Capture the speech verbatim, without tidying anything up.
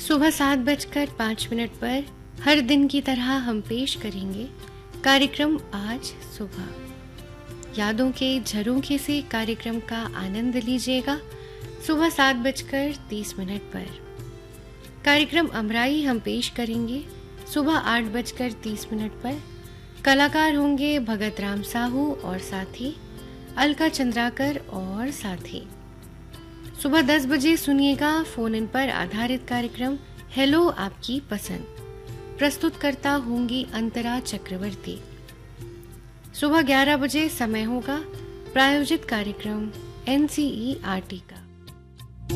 सुबह सात बजकर पाँच मिनट पर हर दिन की तरह हम पेश करेंगे कार्यक्रम आज सुबह। यादों के झरोखे से कार्यक्रम का आनंद लीजिएगा सुबह सात बजकर तीस मिनट पर। कार्यक्रम अमराई हम पेश करेंगे सुबह आठ बजकर तीस मिनट पर। कलाकार होंगे भगत राम साहू और साथी अलका चंद्राकर और साथी। सुबह दस बजे सुनिएगा फोन इन पर आधारित कार्यक्रम हेलो आपकी पसंद। प्रस्तुतकर्ता होंगी अंतरा चक्रवर्ती। सुबह ग्यारह बजे समय होगा प्रायोजित कार्यक्रम N C E R T का।